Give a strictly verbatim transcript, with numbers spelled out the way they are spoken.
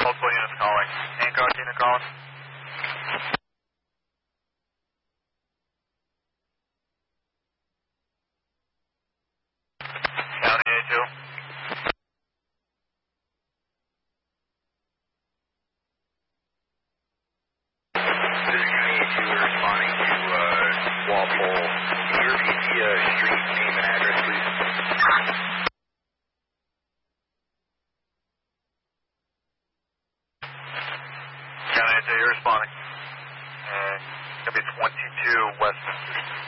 multiple units calling. Hancock unit calling. County A two. This is County A two responding to uh, Walpole. Can you repeat the uh, street name and address, please? County A two, you're responding. And it's going to be twenty-two Westminster.